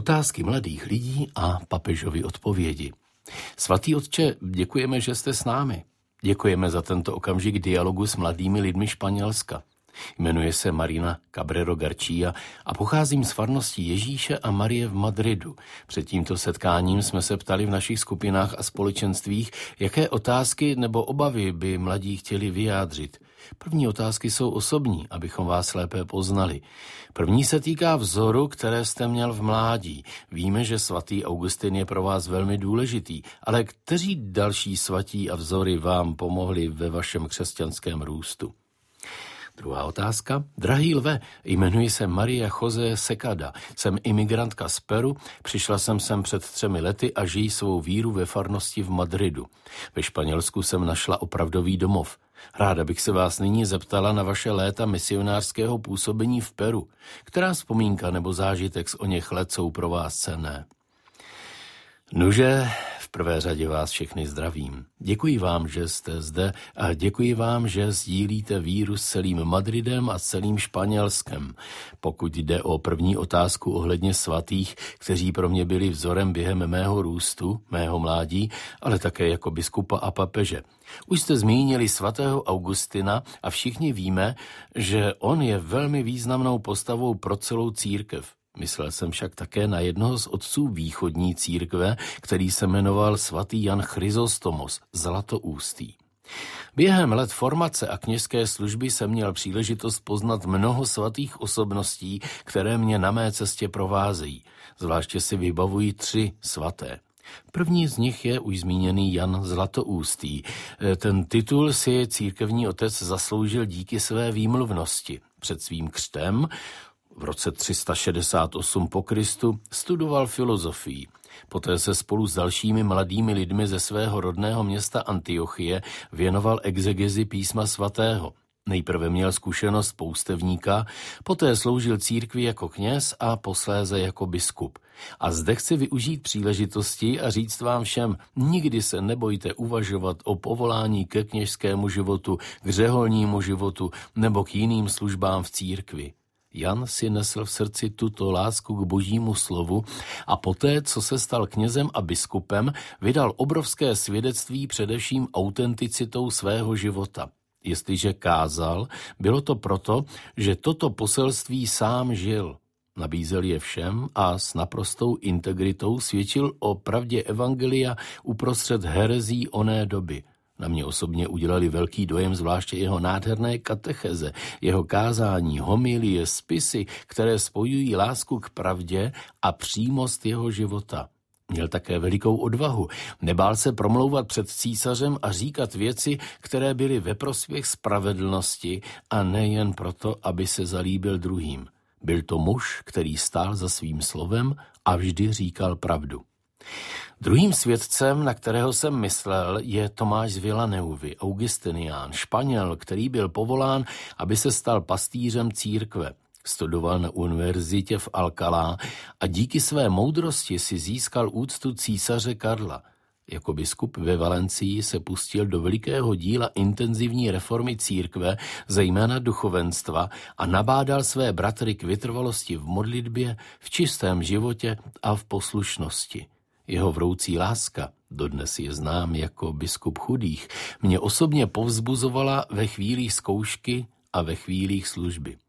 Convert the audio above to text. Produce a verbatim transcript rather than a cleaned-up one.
Otázky mladých lidí a papežovy odpovědi. Svatý otče, děkujeme, že jste s námi. Děkujeme za tento okamžik dialogu s mladými lidmi Španělska. Jmenuji se Marina Cabrero García a pocházím z farnosti Ježíše a Marie v Madridu. Před tímto setkáním jsme se ptali v našich skupinách a společenstvích, jaké otázky nebo obavy by mladí chtěli vyjádřit. První otázky jsou osobní, abychom vás lépe poznali. První se týká vzoru, které jste měl v mládí. Víme, že svatý Augustin je pro vás velmi důležitý, ale kteří další svatí a vzory vám pomohli ve vašem křesťanském růstu? Druhá otázka. Drahý Lve, jmenuji se Maria José Secada. Jsem imigrantka z Peru, přišla jsem sem před třemi lety a žijí svou víru ve farnosti v Madridu. Ve Španělsku jsem našla opravdový domov. Ráda bych se vás nyní zeptala na vaše léta misionářského působení v Peru. Která vzpomínka nebo zážitek z oněch let jsou pro vás cenné? Nuže, v prvé řadě vás všechny zdravím. Děkuji vám, že jste zde a děkuji vám, že sdílíte víru s celým Madridem a s celým Španělskem. Pokud jde o první otázku ohledně svatých, kteří pro mě byli vzorem během mého růstu, mého mládí, ale také jako biskupa a papeže. Už jste zmínili svatého Augustina a všichni víme, že on je velmi významnou postavou pro celou církev. Myslel jsem však také na jednoho z otců východní církve, který se jmenoval svatý Jan Chryzostomos, Zlatoústý. Během let formace a kněžské služby jsem měl příležitost poznat mnoho svatých osobností, které mě na mé cestě provázejí. Zvláště si vybavují tři svaté. První z nich je už zmíněný Jan Zlatoústý. Ten titul si církevní otec zasloužil díky své výmluvnosti. Před svým křtem v roce tři sta šedesát osm po Kristu studoval filozofii. Poté se spolu s dalšími mladými lidmi ze svého rodného města Antiochie věnoval exegezi písma svatého. Nejprve měl zkušenost poustevníka, poté sloužil církvi jako kněz a posléze jako biskup. A zde chci využít příležitosti a říct vám všem, nikdy se nebojte uvažovat o povolání ke kněžskému životu, k řeholnímu životu nebo k jiným službám v církvi. Jan si nesl v srdci tuto lásku k božímu slovu a poté, co se stal knězem a biskupem, vydal obrovské svědectví především autenticitou svého života. Jestliže kázal, bylo to proto, že toto poselství sám žil. Nabízel je všem a s naprostou integritou svědčil o pravdě evangelia uprostřed herezí oné doby. Na mě osobně udělali velký dojem zvláště jeho nádherné katecheze, jeho kázání, homilie, spisy, které spojují lásku k pravdě a přímost jeho života. Měl také velikou odvahu. Nebál se promlouvat před císařem a říkat věci, které byly ve prospěch spravedlnosti a nejen proto, aby se zalíbil druhým. Byl to muž, který stál za svým slovem a vždy říkal pravdu. Druhým svědcem, na kterého jsem myslel, je Tomáš z Villaneuvy, augustinián, Španěl, který byl povolán, aby se stal pastýřem církve. Studoval na univerzitě v Alcalá a díky své moudrosti si získal úctu císaře Karla. Jako biskup ve Valencii se pustil do velikého díla intenzivní reformy církve, zejména duchovenstva, a nabádal své bratry k vytrvalosti v modlitbě, v čistém životě a v poslušnosti. Jeho vroucí láska, dodnes je znám jako biskup chudých, mě osobně povzbuzovala ve chvílích zkoušky a ve chvílích služby.